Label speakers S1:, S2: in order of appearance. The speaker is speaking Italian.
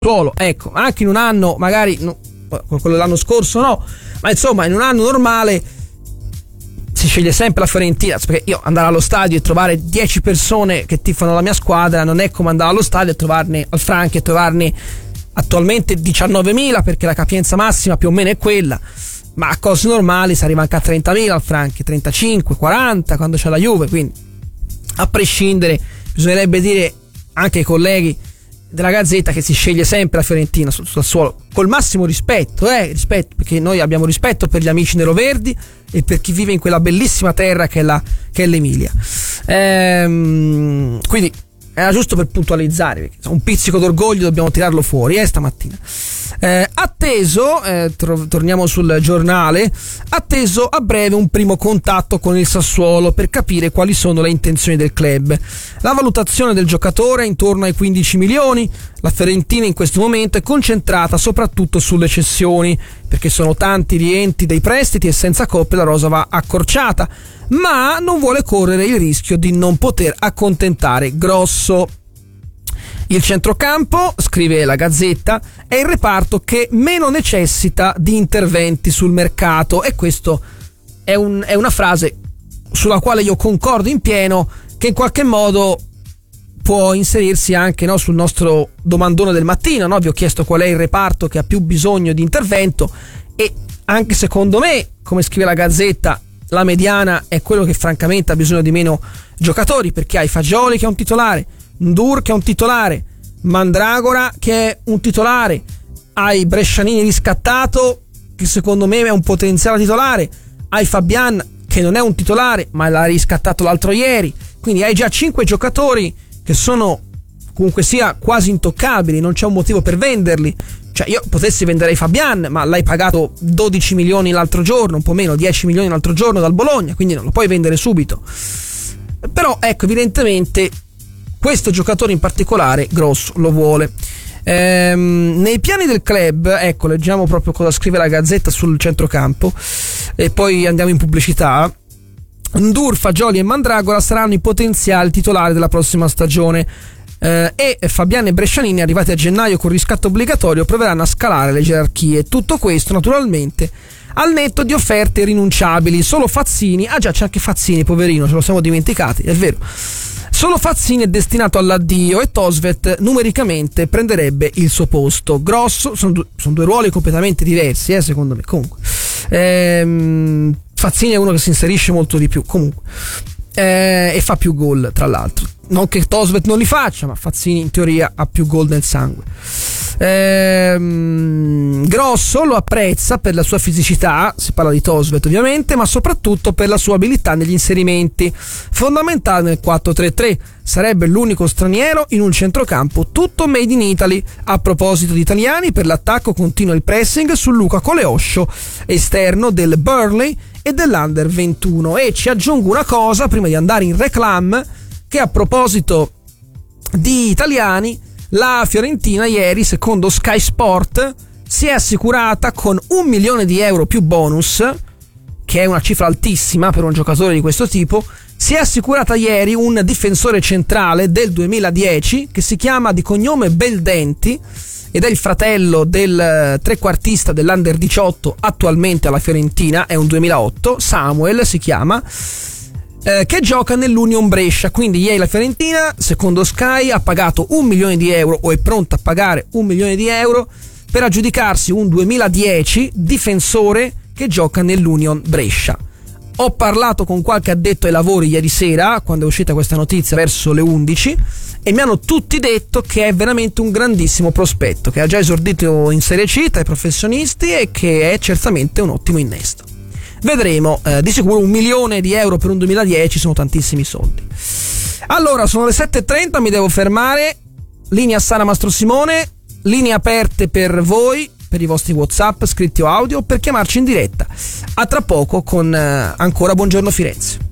S1: Sassuolo, ecco, anche in un anno magari quello dell'anno scorso no, ma insomma in un anno normale si sceglie sempre la Fiorentina, perché io andare allo stadio e trovare 10 persone che tifano la mia squadra non è come andare allo stadio e trovarne al Franchi e trovarne attualmente 19.000, perché la capienza massima più o meno è quella, ma a cose normali si arriva anche a 30.000 al Franchi, 35, 40 quando c'è la Juve, quindi a prescindere bisognerebbe dire anche ai colleghi della Gazzetta che si sceglie sempre la Fiorentina sul Sassuolo, col massimo rispetto, perché noi abbiamo rispetto per gli amici neroverdi e per chi vive in quella bellissima terra che è l'Emilia. Quindi era giusto per puntualizzare, perché un pizzico d'orgoglio dobbiamo tirarlo fuori stamattina. Atteso, torniamo sul giornale, atteso a breve un primo contatto con il Sassuolo per capire quali sono le intenzioni del club. La valutazione del giocatore è intorno ai 15 milioni. La Fiorentina in questo momento è concentrata soprattutto sulle cessioni, perché sono tanti rientri dei prestiti e senza coppe la rosa va accorciata, ma non vuole correre il rischio di non poter accontentare Grosso. Il centrocampo, scrive la Gazzetta, è il reparto che meno necessita di interventi sul mercato, e questo è una frase sulla quale io concordo in pieno, che in qualche modo può inserirsi anche sul nostro domandone del mattino, no? Vi ho chiesto qual è il reparto che ha più bisogno di intervento, e anche secondo me, come scrive la Gazzetta, la mediana è quello che francamente ha bisogno di meno giocatori, perché hai Fagioli che è un titolare, Ndur che è un titolare, Mandragora che è un titolare, hai Brescianini riscattato che secondo me è un potenziale titolare, hai Fabian che non è un titolare ma l'ha riscattato l'altro ieri, quindi hai già 5 giocatori che sono comunque sia quasi intoccabili, non c'è un motivo per venderli. Cioè io potessi vendere Fabian, ma l'hai pagato 12 milioni l'altro giorno, un po' meno, 10 milioni l'altro giorno dal Bologna, quindi non lo puoi vendere subito. Però ecco, evidentemente questo giocatore in particolare Grosso lo vuole. Nei piani del club, ecco, leggiamo proprio cosa scrive la Gazzetta sul centrocampo e poi andiamo in pubblicità. Ndur, Fagioli e Mandragora saranno i potenziali titolari della prossima stagione, e Fabiano e Brescianini, arrivati a gennaio con riscatto obbligatorio, proveranno a scalare le gerarchie. Tutto questo naturalmente al netto di offerte rinunciabili. Solo Fazzini, già c'è anche Fazzini, poverino, ce lo siamo dimenticati, è vero. Solo Fazzini è destinato all'addio e Tosvet numericamente prenderebbe il suo posto. Grosso, sono due ruoli completamente diversi, secondo me. Comunque Fazzini è uno che si inserisce molto di più, comunque, e fa più gol, tra l'altro. Non che Tosvet non li faccia, ma Fazzini in teoria ha più gol nel sangue. Grosso lo apprezza per la sua fisicità, si parla di Tosvet ovviamente, ma soprattutto per la sua abilità negli inserimenti, fondamentale nel 4-3-3. Sarebbe l'unico straniero in un centrocampo tutto made in Italy. A proposito di italiani, per l'attacco continua il pressing su Luca Coleoscio, esterno del Burnley e dell'Under 21. E ci aggiungo una cosa prima di andare in reclam, che a proposito di italiani, la Fiorentina ieri, secondo Sky Sport, si è assicurata con 1 milione di euro più bonus, che è una cifra altissima per un giocatore di questo tipo. Si è assicurata ieri un difensore centrale del 2010 che si chiama di cognome Beldenti ed è il fratello del trequartista dell'Under 18 attualmente alla Fiorentina, è un 2008, Samuel si chiama, che gioca nell'Union Brescia. Quindi ieri la Fiorentina, secondo Sky, ha pagato 1 milione di euro o è pronta a pagare 1 milione di euro per aggiudicarsi un 2010 difensore che gioca nell'Union Brescia. Ho parlato con qualche addetto ai lavori ieri sera, quando è uscita questa notizia verso le 11, e mi hanno tutti detto che è veramente un grandissimo prospetto, che ha già esordito in Serie C tra i professionisti e che è certamente un ottimo innesto. Vedremo, di sicuro 1 milione di euro per un 2010 sono tantissimi soldi. Allora, sono le 7:30, mi devo fermare. Linea Sara Mastro Simone, linee aperte per voi, per i vostri WhatsApp, scritti o audio, per chiamarci in diretta. A tra poco con ancora Buongiorno Firenze.